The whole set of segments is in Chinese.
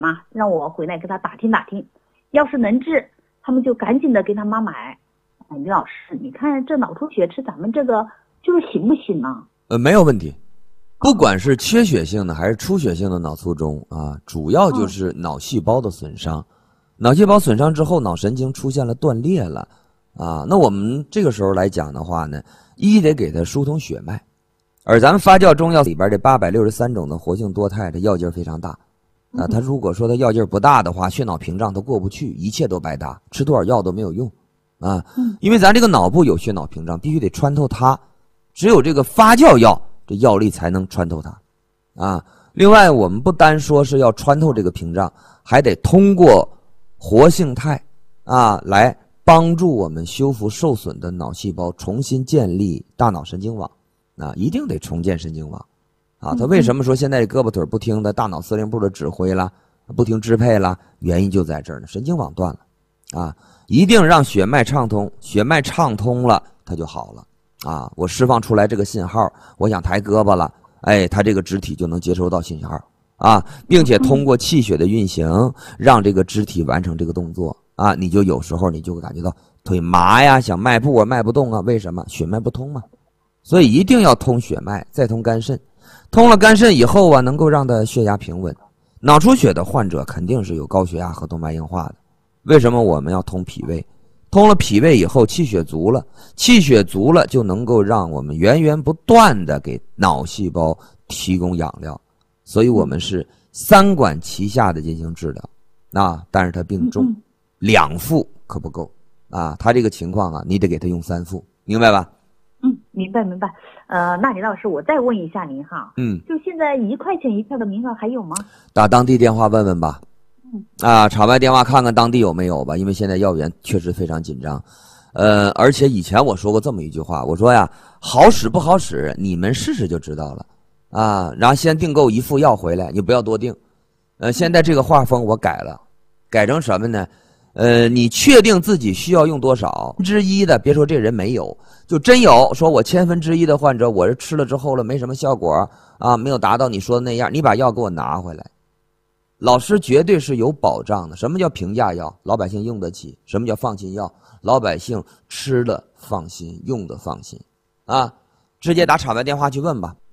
嘛，让我回来给他打听打听，要是能治，他们就赶紧的给他妈买。李老师，你看这脑出血吃咱们这个就是行不行呢？ 没有问题。不管是缺血性的还是出血性的脑卒中啊，主要就是脑细胞的损伤。脑细胞损伤之后，脑神经出现了断裂了啊。那我们这个时候来讲的话呢，得给它疏通血脉。而咱们发酵中药里边这863种的活性多肽，这药劲非常大啊。它如果说它药劲不大的话，血脑屏障它过不去，一切都白搭，吃多少药都没有用啊。因为咱这个脑部有血脑屏障，必须得穿透它，只有这个发酵药，这药力才能穿透它啊。另外，我们不单说是要穿透这个屏障，还得通过活性肽啊来帮助我们修复受损的脑细胞，重新建立大脑神经网啊，一定得重建神经网啊。他为什么说现在胳膊腿不听的大脑司令部的指挥了，不听支配了？原因就在这儿呢，神经网断了啊。一定让血脉畅通，血脉畅通了，它就好了啊。我释放出来这个信号，我想抬胳膊了，哎，它这个肢体就能接收到信号啊，并且通过气血的运行，让这个肢体完成这个动作啊。你就有时候你就感觉到腿麻呀，想迈步啊，迈不动啊，为什么？血脉不通嘛。所以一定要通血脉，再通肝肾。通了肝肾以后啊，能够让它血压平稳。脑出血的患者肯定是有高血压和动脉硬化的。为什么我们要通脾胃？通了脾胃以后，气血足了，气血足了就能够让我们源源不断的给脑细胞提供养料。所以我们是3管齐下的进行治疗啊。但是他病重，2副可不够啊。他这个情况啊，你得给他用3副，明白吧？ 明白。那李老师，我再问一下您哈，就现在1块钱一片的名额还有吗？ 打当地电话问问吧。场外电话看看当地有没有吧，因为现在药源确实非常紧张。而且以前我说过这么一句话，我说呀，好使不好使，你们试试就知道了啊。然后先订购1副药回来，你不要多订。现在这个画风我改了，改成什么呢？你确定自己需要用多少1/10的，别说这人没有，就真有说我1/1000的患者，我是吃了之后了没什么效果啊，没有达到你说的那样，你把药给我拿回来。老师绝对是有保障的。什么叫平价药？老百姓用得起。什么叫放心药？老百姓吃了放心，用的放心啊。直接打场外电话去问吧。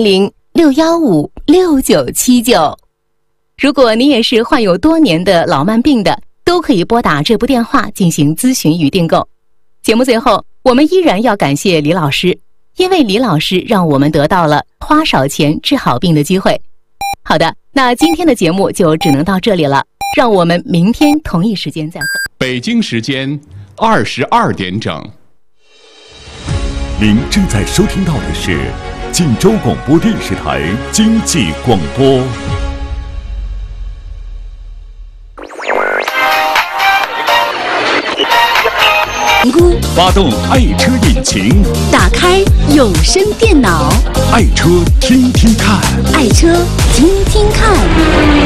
400-615-6979。如果你也是患有多年的老慢病的，都可以拨打这部电话进行咨询与订购。节目最后，我们依然要感谢李老师，因为李老师让我们得到了花少钱治好病的机会。好的，那今天的节目就只能到这里了，让我们明天同一时间再会。 北京时间22点整。 您正在收听到的是晋州广播电视台经济广播。发动爱车引擎， 打开有声电脑， 爱车听听看， 爱车听听看。